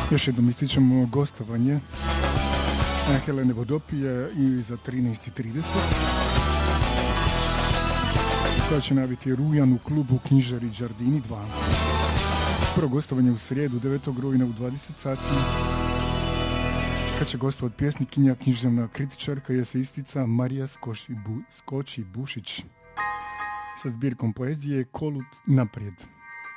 Još jednom ističemo gostovanje Helene Vodopije i za 13.30 koja će nabiti rujan u klubu Knjižari Đardini 2. Prvo gostovanje u srijedu 9. rujna u 20 sati kad će gostovat pjesnikinja, književna kritičarka i eseistica Marija Skoči Bušić sa zbirkom poezije Kolut naprijed.